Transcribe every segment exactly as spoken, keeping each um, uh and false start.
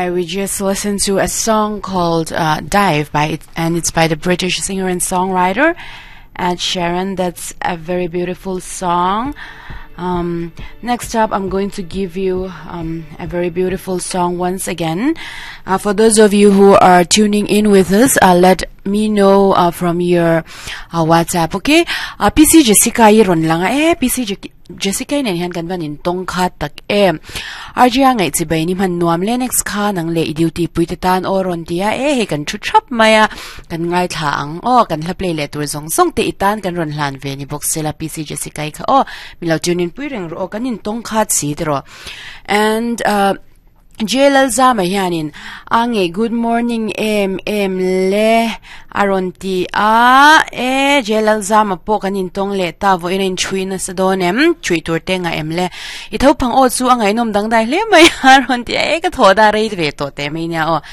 Alright, we just listened to a song called uh, Dive by it, and it's by the British singer and songwriter Ed Sheeran. That's a very beautiful song. Um, next up, I'm going to give you um, a very beautiful song once again. Uh, for those of you who are tuning in with us, uh, let me know uh, from your uh, WhatsApp, okay? Uh, P C Jessica iron lang eh P C Je Jessica nen han kan banin tong kha tak em R J ngai chi bai ni man nuam le next kha nang le duty puitetan oron tia eh he kan thu thap maya kan ngai thang o kan hla play le tur zong song te itan kan ron hlan ve ni box sela P C Jessica kha o milo tunin puireng ro kanin tong kha chi dro. And uh Jelal Zama hianin ange good morning em em le aronti a e Jelal Zama po kanin tong le ta vo in chui na sa donem chui tur te nga em le itho phang o chu angai nom dang dai le mai aronti e ka thoda rei ve to te mai nya o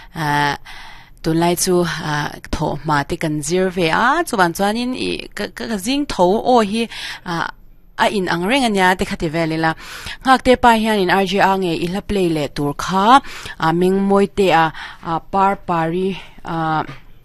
a tun lai chu a tho ma te kan zir ve a chuan chuanin i ka ka jing tho o hi a a in ang reng anya te khati velela ngak te pa hian in R J ange i la play le tur kha a ming moi te a par pari a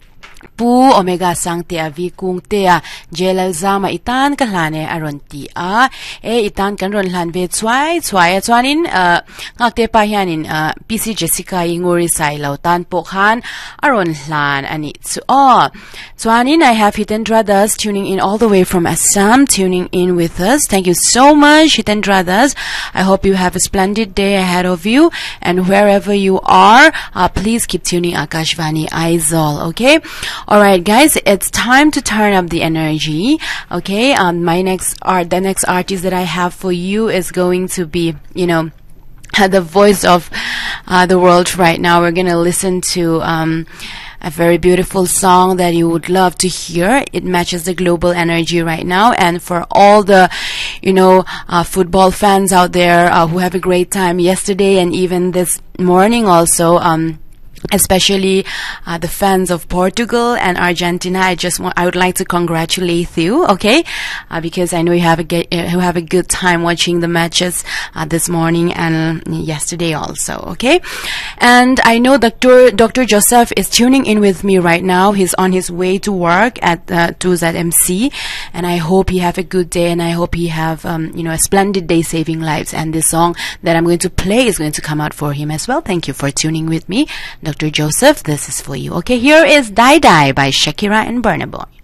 pu omega sang te a vi kung te a Jelal Zama itan ka hlane aron ti a e itan kan ron hlan ve chwai chwai a chuanin ngak te pa hian in P C Jessica ingori sai lo tan po khan aron hlan ani chu o chuanin I have Hitendra Das tuning in all the way from Assam, tuning in with us. Thank you so much, Hitendra Das. I hope you have a splendid day ahead of you, and wherever you are, uh, please keep tuning Akashvani Aizawl, okay? Alright guys, it's time to turn up the energy, okay? Um, my next art, the next artist that I have for you is going to be, you know, the voice of uh, the world right now. We're gonna listen to um, a very beautiful song that you would love to hear. It matches the global energy right now, and for all the, you know, uh, football fans out there uh, who have a great time yesterday and even this morning also, um, especially uh, the fans of Portugal and Argentina, I just want, I would like to congratulate you, okay? Uh, because I know you have a get, uh, you have a good time watching the matches uh, this morning and yesterday also, okay? And I know Doctor Doctor Joseph is tuning in with me right now. He's on his way to work at uh, to Z M C, and I hope he have a good day, and I hope he have um, you know, a splendid day saving lives. And this song that I'm going to play is going to come out for him as well. Thank you for tuning with me, Doctor Joseph. This is for you. Okay, here is Die Die by Shakira and Burna Boy.